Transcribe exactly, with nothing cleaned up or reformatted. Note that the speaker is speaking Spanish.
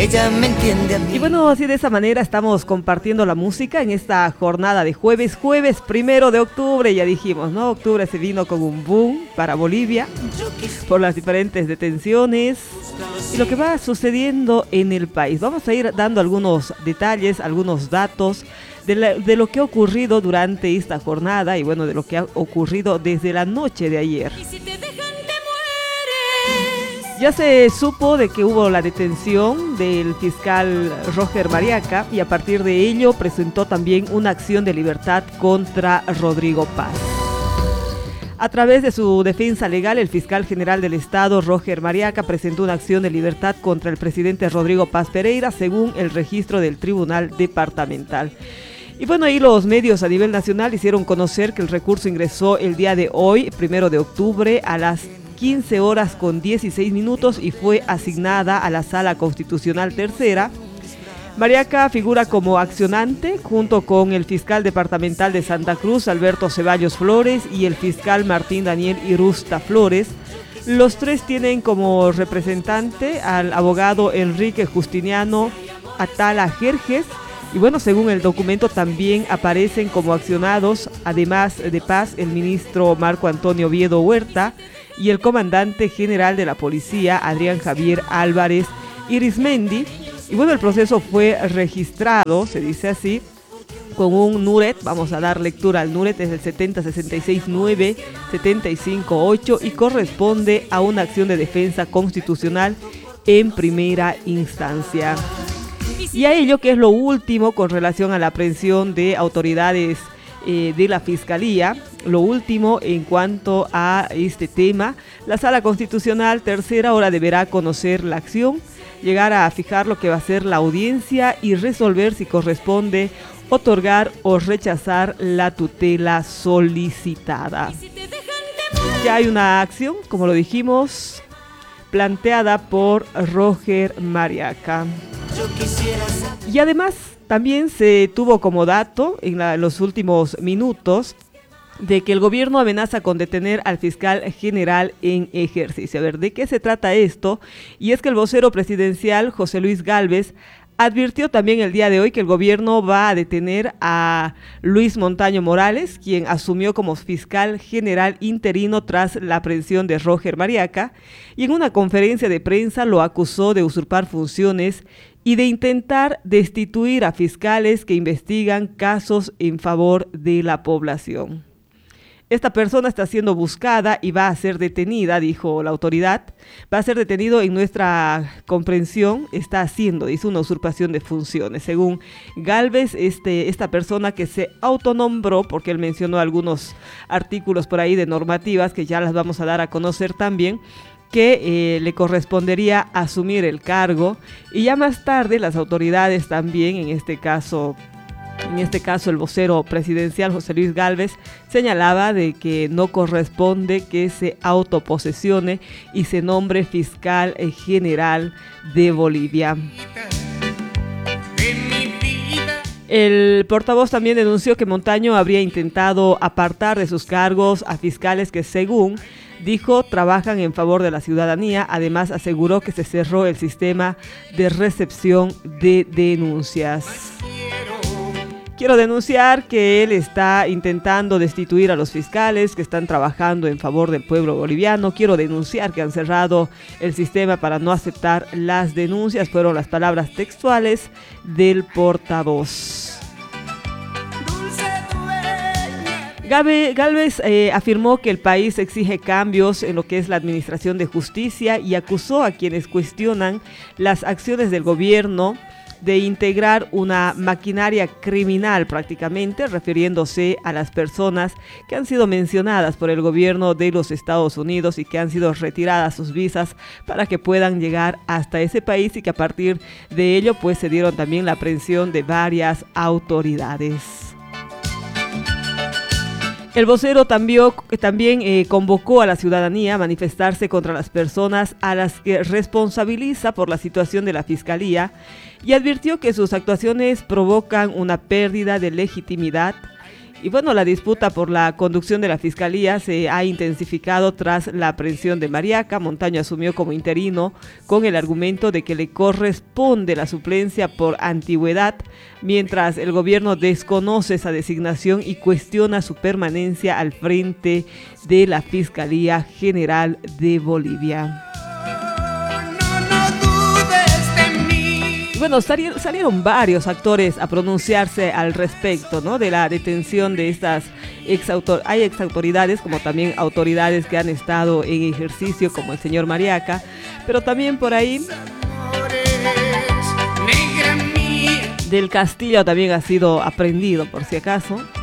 ella me entiende a mí. Y bueno, así de esa manera estamos compartiendo la música en esta jornada de jueves, jueves primero de octubre. Ya dijimos, ¿no? Octubre se vino con un boom para Bolivia por las diferentes detenciones y lo que va sucediendo en el país. Vamos a ir dando algunos detalles, algunos datos de, la, de lo que ha ocurrido durante esta jornada y bueno, de lo que ha ocurrido desde la noche de ayer. Ya se supo de que hubo la detención del fiscal Roger Mariaca y a partir de ello presentó también una acción de libertad contra Rodrigo Paz. A través de su defensa legal, el fiscal general del Estado, Roger Mariaca, presentó una acción de libertad contra el presidente Rodrigo Paz Pereira, según el registro del Tribunal Departamental. Y bueno, ahí los medios a nivel nacional hicieron conocer que el recurso ingresó el día de hoy, primero de octubre, a las quince horas con dieciséis minutos y fue asignada a la Sala Constitucional Tercera. Mariaca figura como accionante junto con el fiscal departamental de Santa Cruz, Alberto Ceballos Flores, y el fiscal Martín Daniel Irusta Flores. Los tres tienen como representante al abogado Enrique Justiniano Atala Jerjes. Y bueno, según el documento también aparecen como accionados, además de Paz, el ministro Marco Antonio Oviedo Huerta y el comandante general de la policía, Adrián Javier Álvarez Irismendi. Y bueno, el proceso fue registrado, se dice así, con un NURET. Vamos a dar lectura al NURET, es el setenta sesenta y seis nueve setenta y cinco ocho y corresponde a una acción de defensa constitucional en primera instancia. Y a ello, que es lo último con relación a la aprehensión de autoridades eh, de la Fiscalía, lo último en cuanto a este tema, la Sala Constitucional Tercera ahora deberá conocer la acción, llegar a fijar lo que va a ser la audiencia y resolver si corresponde otorgar o rechazar la tutela solicitada. Ya hay una acción, como lo dijimos, planteada por Roger Mariaca. Y además también se tuvo como dato en, la, en los últimos minutos de que el gobierno amenaza con detener al fiscal general en ejercicio. A ver, ¿de qué se trata esto? Y es que el vocero presidencial, José Luis Gálvez, advirtió también el día de hoy que el gobierno va a detener a Luis Montaño Morales, quien asumió como fiscal general interino tras la aprehensión de Roger Mariaca, y en una conferencia de prensa lo acusó de usurpar funciones y de intentar destituir a fiscales que investigan casos en favor de la población. Esta persona está siendo buscada y va a ser detenida, dijo la autoridad. Va a ser detenido en nuestra comprensión, está haciendo, dice, una usurpación de funciones. Según Gálvez, este, esta persona que se autonombró, porque él mencionó algunos artículos por ahí de normativas que ya las vamos a dar a conocer también, que eh, le correspondería asumir el cargo, y ya más tarde las autoridades también, en este caso... En este caso, el vocero presidencial José Luis Gálvez señalaba de que no corresponde que se autoposesione y se nombre fiscal general de Bolivia. El portavoz también denunció que Montaño habría intentado apartar de sus cargos a fiscales que, según dijo, trabajan en favor de la ciudadanía. Además, aseguró que se cerró el sistema de recepción de denuncias. Quiero denunciar que él está intentando destituir a los fiscales que están trabajando en favor del pueblo boliviano. Quiero denunciar que han cerrado el sistema para no aceptar las denuncias. Fueron las palabras textuales del portavoz. Gálvez eh, afirmó que el país exige cambios en lo que es la administración de justicia y acusó a quienes cuestionan las acciones del gobierno de integrar una maquinaria criminal prácticamente, refiriéndose a las personas que han sido mencionadas por el gobierno de los Estados Unidos y que han sido retiradas sus visas para que puedan llegar hasta ese país, y que a partir de ello pues se dieron también la aprehensión de varias autoridades. El vocero también, también eh, convocó a la ciudadanía a manifestarse contra las personas a las que responsabiliza por la situación de la Fiscalía y advirtió que sus actuaciones provocan una pérdida de legitimidad Y bueno, la disputa por la conducción de la Fiscalía se ha intensificado tras la aprehensión de Mariaca. Montaño asumió como interino con el argumento de que le corresponde la suplencia por antigüedad, mientras el gobierno desconoce esa designación y cuestiona su permanencia al frente de la Fiscalía General de Bolivia. Bueno, salieron varios actores a pronunciarse al respecto, ¿no?, de la detención de estas ex autor hay ex autoridades, como también autoridades que han estado en ejercicio, como el señor Mariaca, pero también por ahí Del Castillo también ha sido aprehendido, por si acaso.